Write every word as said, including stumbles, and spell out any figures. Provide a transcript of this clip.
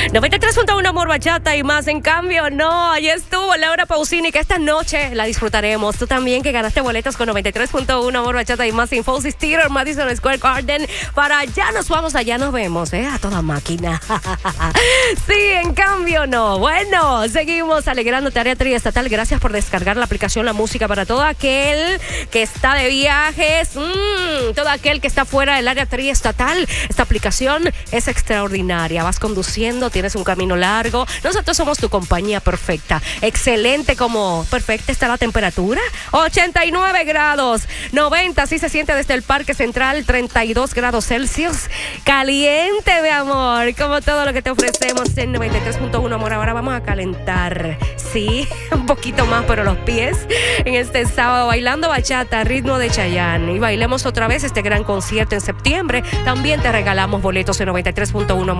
noventa y tres punto uno Amor Bachata y más. En cambio, no, allí estuvo Laura Pausini, que esta noche la disfrutaremos. Tú también, que ganaste boletos con noventa y tres punto uno Amor Bachata y más. Infosys Theater, Madison Square Garden. Para allá nos vamos, allá nos vemos, ¿eh? A toda máquina. Sí, en cambio, no. Bueno, seguimos alegrándote, área triestatal. Gracias por descargar la aplicación La Música para todo aquel que está de viajes, mmm, todo aquel que está fuera del área triestatal. Esta aplicación es extraordinaria. Vas conduciendo, tienes un camino largo. Nosotros somos tu compañía perfecta. Excelente, como perfecta está la temperatura. ochenta y nueve grados. noventa, así se siente desde el Parque Central. treinta y dos grados Celsius. Caliente, mi amor. Como todo lo que te ofrecemos en noventa y tres punto uno, amor. Ahora vamos a calentar. Sí, un poquito más, pero los pies. En este sábado, bailando bachata, ritmo de Chayanne. Y bailemos otra vez este gran concierto en septiembre. También te regalamos boletos en noventa y tres punto uno.